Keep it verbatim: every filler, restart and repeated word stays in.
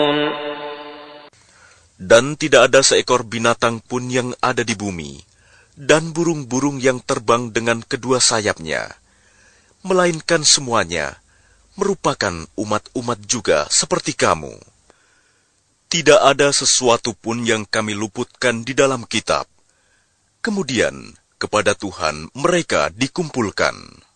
Dan tidak ada seekor binatang pun yang ada di bumi, dan burung-burung yang terbang dengan kedua sayapnya, melainkan semuanya merupakan umat-umat juga seperti kamu. Tidak ada sesuatu pun yang kami luputkan di dalam kitab. Kemudian, kepada Tuhan mereka dikumpulkan.